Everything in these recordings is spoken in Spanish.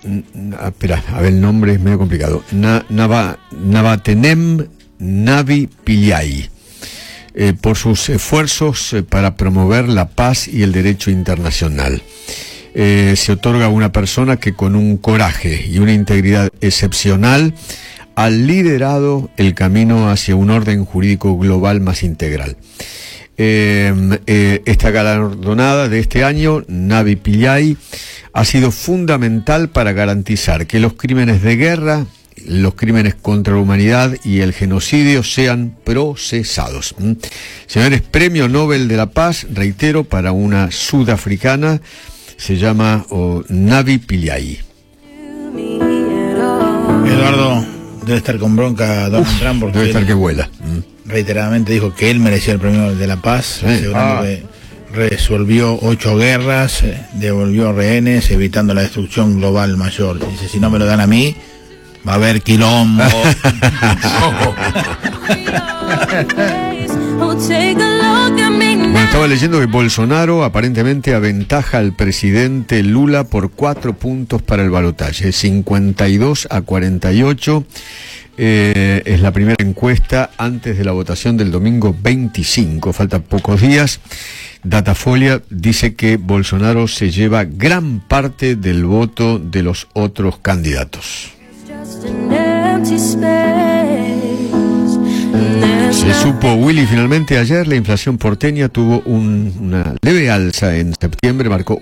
espera, a ver, el nombre es medio complicado. Navatenem Navi Pillay, por sus esfuerzos para promover la paz y el derecho internacional. Se otorga a una persona que con un coraje y una integridad excepcional ha liderado el camino hacia un orden jurídico global más integral. Esta galardonada de este año, Navi Pillay, ha sido fundamental para garantizar que los crímenes de guerra, los crímenes contra la humanidad y el genocidio sean procesados. Señores, Premio Nobel de la Paz, reitero, para una sudafricana, se llama Navi Pillay. Eduardo debe estar con bronca Donald Trump, porque debe estar que vuela. Reiteradamente dijo que él merecía el Premio Nobel de la Paz, asegurando que resolvió 8 guerras, devolvió rehenes, evitando la destrucción global mayor. Dice, si no me lo dan a mí, va a haber quilombo. Bueno, estaba leyendo que Bolsonaro aparentemente aventaja al presidente Lula por 4 puntos para el balotaje, 52-48. Es la primera encuesta antes de la votación del domingo 25. Faltan pocos días. Datafolia dice que Bolsonaro se lleva gran parte del voto de los otros candidatos. Se supo, Willy, finalmente ayer la inflación porteña tuvo una leve alza en septiembre, marcó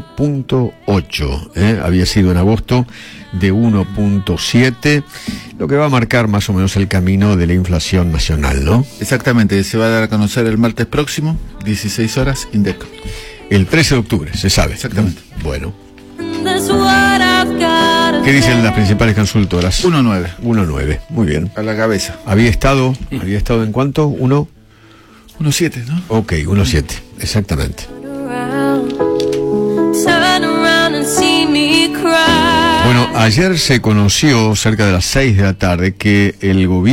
1.8, había sido en agosto de 1.7, lo que va a marcar más o menos el camino de la inflación nacional, ¿no? Exactamente, se va a dar a conocer el martes próximo, 16 horas, INDEC. El 13 de octubre, se sabe. Exactamente. Bueno. ¿Qué dicen las principales consultoras? 1.9. Muy bien. A la cabeza. ¿Había estado en cuánto? 1.7, ¿no? Ok, 1.7, exactamente. Bueno, ayer se conoció cerca de las 6 de la tarde que el gobierno